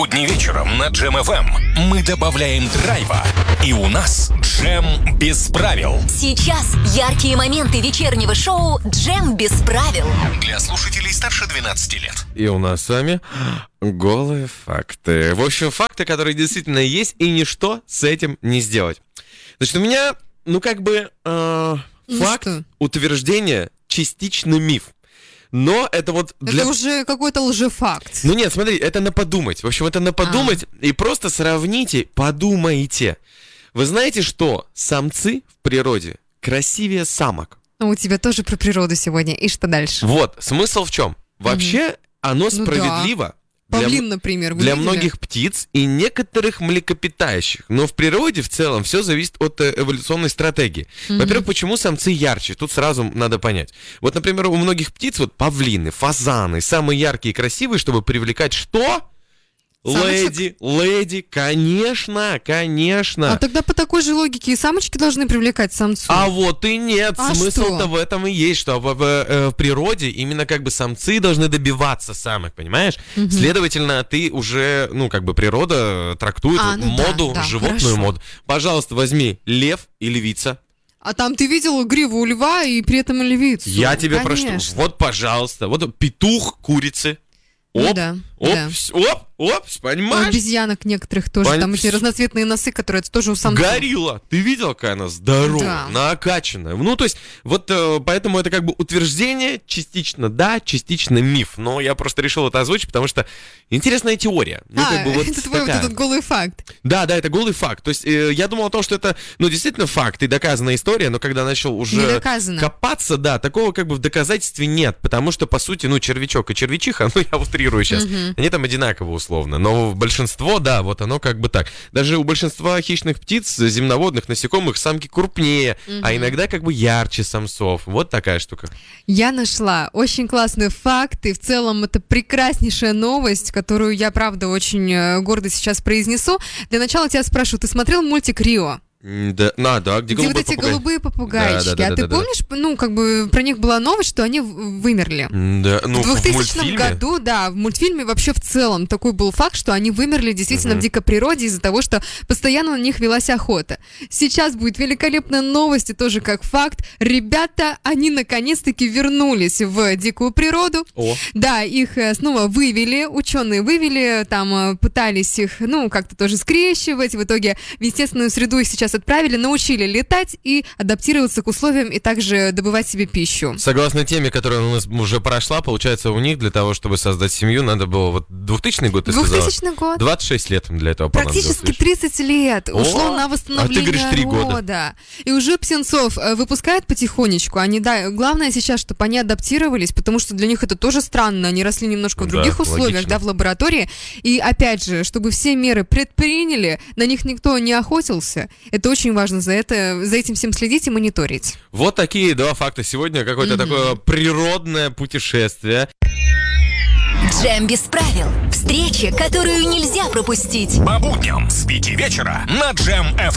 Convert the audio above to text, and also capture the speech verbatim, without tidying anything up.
будни вечером на Джем эф эм мы добавляем драйва, и у нас Джем без правил. Сейчас яркие моменты вечернего шоу «Джем без правил». Для слушателей старше двенадцати лет. И у нас с вами голые факты. В общем, факты, которые действительно есть, и ничто с этим не сделать. Значит, у меня, ну как бы, э, Ну факт, что? утверждение, частично миф. Но это вот для... Это уже какой-то лжефакт. Ну нет, смотри, это на подумать. В общем, это на подумать, а. и просто сравните, подумайте. Вы знаете, что самцы в природе красивее самок? Ну, у тебя тоже про природу сегодня. И что дальше? Вот, смысл в чем? Вообще, угу. оно справедливо... Ну, да. Павлин, для, например, вы для видели? многих птиц и некоторых млекопитающих. Но в природе в целом все зависит от эволюционной стратегии. Mm-hmm. Во-первых, почему самцы ярче? Тут сразу надо понять. Вот, например, у многих птиц, вот павлины, фазаны, самые яркие и красивые, чтобы привлекать что? Самочек? Леди, леди, конечно, конечно. А тогда по такой же логике и самочки должны привлекать самцу. А вот и нет, а смысл-то что? в этом и есть, что в, в, в, в природе именно как бы самцы должны добиваться самок, понимаешь? Угу. Следовательно, ты уже, ну как бы природа трактует а, ну моду, да, да, животную хорошо. моду. Пожалуйста, возьми лев и львица. А там ты видел гриву у льва и при этом и львицу? Я тебе Конечно. прошу, вот, пожалуйста, вот петух курицы. Оп, Ну да, оп, да. оп, оп, У понимаешь? обезьянок некоторых тоже, Пон... там эти разноцветные носы, которые это тоже у самцов. Горилла, ты видел, какая она здоровая, Да. накачанная? Ну, то есть, вот э, поэтому это как бы утверждение, частично да, частично миф. Но я просто решил это озвучить, потому что интересная теория. Ну, а, как бы вот это твой вот такая. этот голый факт. Да, да, это голый факт. То есть, э, я думал о том, что это, ну, действительно факт и доказанная история, но когда начал Не уже доказано. копаться, да, такого как бы в доказательстве нет, потому что, по сути, ну, червячок и червячиха, ну, я утрирую сейчас, Мгм. они там одинаково условно, но большинство, да, вот оно как бы так. Даже у большинства хищных птиц, земноводных, насекомых, самки крупнее, Мгм. а иногда как бы ярче самцов. Вот такая штука. Я нашла очень классный факт, и в целом это прекраснейшая новость, которую я, правда, очень э, гордо сейчас произнесу. Для начала тебя спрошу, ты смотрел мультик «Рио»? М, Да, на, да, где, Где голубой вот эти попугай? голубые попугайчики. Да, да, да, а да, ты да, да. помнишь, ну, как бы про них была новость, что они в- вымерли? М, Да, ну, в двухтысячном мультфильме? году, да, в мультфильме вообще в целом такой был факт, что они вымерли действительно Мгм. в дикой природе из-за того, что постоянно на них велась охота. Сейчас будет великолепная новость, и тоже как факт. Ребята, они наконец-таки вернулись в дикую природу. О. Да, их э, снова вывели, ученые вывели, там э, пытались их, ну, как-то тоже скрещивать. В итоге в естественную среду их сейчас отправили, научили летать и адаптироваться к условиям и также добывать себе пищу. Согласно теме, которая у нас уже прошла, получается, у них для того, чтобы создать семью, надо было вот двухтысячный год, ты сказала? двухтысячный год. двадцать шесть лет им для этого понадобилось. Практически видишь? тридцать лет О, ушло на а ты восстановление говоришь, три года. рода. И уже птенцов э, выпускают потихонечку. Они, да, главное сейчас, чтобы они адаптировались, потому что для них это тоже странно. Они росли немножко в Да, других условиях, логично. да, в лаборатории. И опять же, чтобы все меры предприняли, на них никто не охотился. Это очень важно, за это, за этим всем следить и мониторить. Вот такие два факта сегодня. Какое-то Мгм. такое природное путешествие. Джем без правил. Встреча, которую нельзя пропустить. По будням с пяти вечера на Джем эф эм.